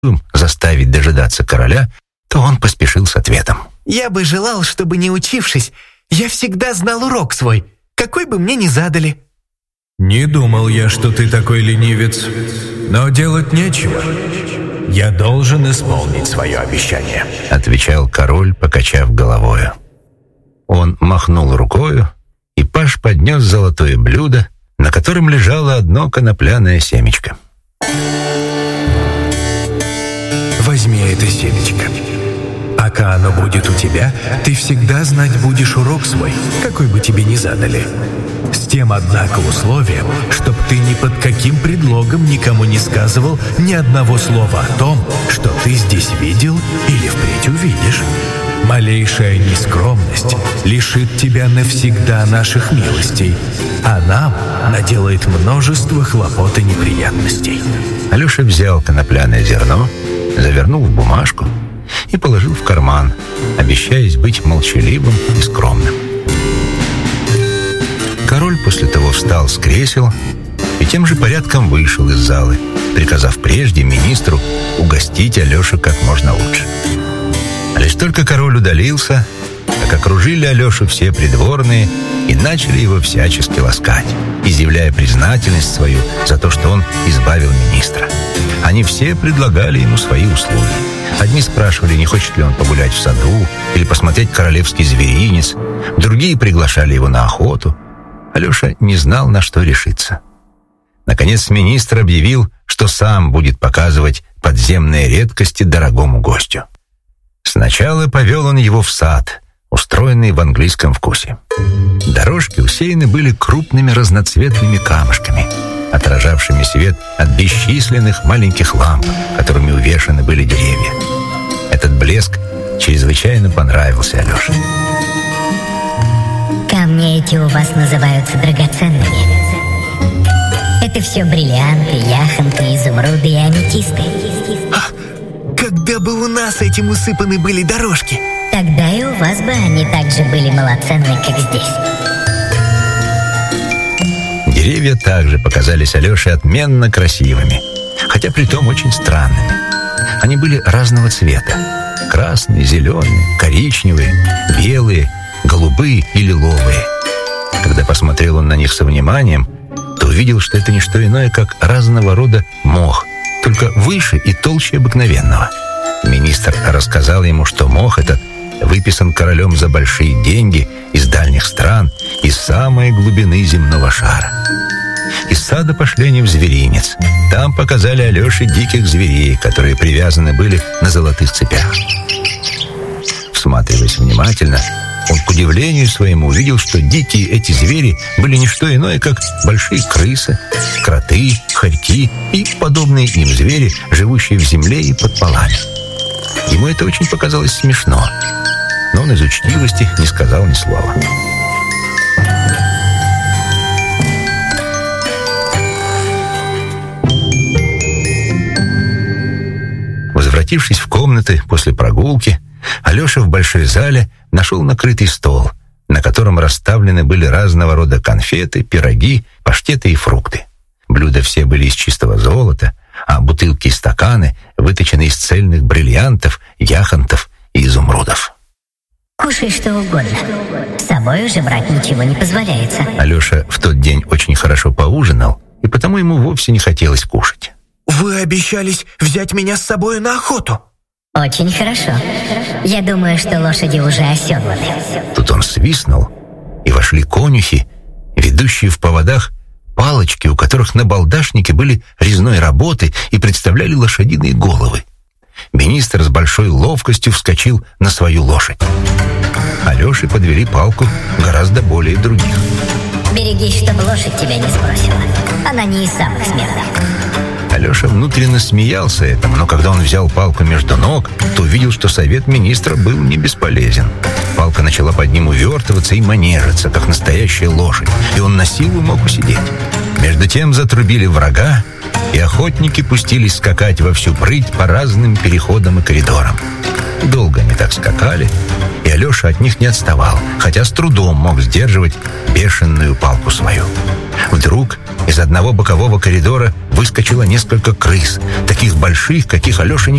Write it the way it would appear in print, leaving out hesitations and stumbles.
заставить дожидаться короля, то он поспешил с ответом. «Я бы желал, чтобы, не учившись, я всегда знал урок свой, какой бы мне ни задали». «Не думал я, что ты такой ленивец, но делать нечего. Я должен исполнить свое обещание», — отвечал король, покачав головою. Он махнул рукою, и паж поднес золотое блюдо, на котором лежало одно конопляное семечко. «Возьми это семечко. Пока оно будет у тебя, ты всегда знать будешь урок свой, какой бы тебе ни задали. С тем, однако, условием, чтоб ты ни под каким предлогом никому не сказывал ни одного слова о том, что ты здесь видел или впредь увидишь. Малейшая нескромность лишит тебя навсегда наших милостей, а нам наделает множество хлопот и неприятностей». Алеша взял конопляное зерно, завернул в бумажку и положил в карман, обещаясь быть молчаливым и скромным. Король после того встал с кресел и тем же порядком вышел из залы, приказав прежде министру угостить Алешу как можно лучше. А лишь только король удалился, как окружили Алешу все придворные и начали его всячески ласкать, изъявляя признательность свою за то, что он избавил министра. Они все предлагали ему свои услуги. Одни спрашивали, не хочет ли он погулять в саду или посмотреть королевский зверинец, другие приглашали его на охоту. Алеша не знал, на что решиться. Наконец министр объявил, что сам будет показывать подземные редкости дорогому гостю. Сначала повел он его в сад, устроенный в английском вкусе. Дорожки усеяны были крупными разноцветными камушками, отражавшими свет от бесчисленных маленьких ламп, которыми увешаны были деревья. Этот блеск чрезвычайно понравился Алёше. Камни эти у вас называются драгоценными. Это все бриллианты, яхонты, изумруды и аметисты. Когда бы у нас этим усыпаны были дорожки, тогда и у вас бы они также были малоценны, как здесь. Деревья также показались Алёше отменно красивыми, хотя притом очень странными. Они были разного цвета: красные, зеленые, коричневые, белые, голубые и лиловые. Когда посмотрел он на них со вниманием, то увидел, что это не что иное, как разного рода мох, только выше и толще обыкновенного. Министр рассказал ему, что мох этот выписан королем за большие деньги из дальних стран, из самой глубины земного шара. Из сада пошли они в зверинец. Там показали Алёше диких зверей, которые привязаны были на золотых цепях. Всматриваясь внимательно, он к удивлению своему увидел, что дикие эти звери были не что иное, как большие крысы, кроты, хорьки и подобные им звери, живущие в земле и под полами. Ему это очень показалось смешно, но он из учтивости не сказал ни слова. Возвратившись в комнаты после прогулки, Алёша в большой зале нашел накрытый стол, на котором расставлены были разного рода конфеты, пироги, паштеты и фрукты. Блюда все были из чистого золота, а бутылки и стаканы выточены из цельных бриллиантов, яхонтов и изумрудов. Кушай что угодно. С собой уже брать ничего не позволяется. Алёша в тот день очень хорошо поужинал, и потому ему вовсе не хотелось кушать. «Вы обещались взять меня с собой на охоту». «Очень хорошо. Я думаю, что лошади уже оседланы». Тут он свистнул, и вошли конюхи, ведущие в поводах палочки, у которых на балдашнике были резной работы и представляли лошадиные головы. Министр с большой ловкостью вскочил на свою лошадь. Алёше подвели палку гораздо более других. «Берегись, чтобы лошадь тебя не сбросила. Она не из самых смелых». Алёша внутренне смеялся этому, но когда он взял палку между ног, то увидел, что совет министра был не бесполезен. Палка начала под ним увертываться и манежиться, как настоящая лошадь, и он на силу мог усидеть. Между тем затрубили врага, и охотники пустились скакать во всю прыть по разным переходам и коридорам. Долго они так скакали, и Алёша от них не отставал, хотя с трудом мог сдерживать бешеную палку свою. Вдруг Из одного бокового коридора выскочило несколько крыс, таких больших, каких Алеша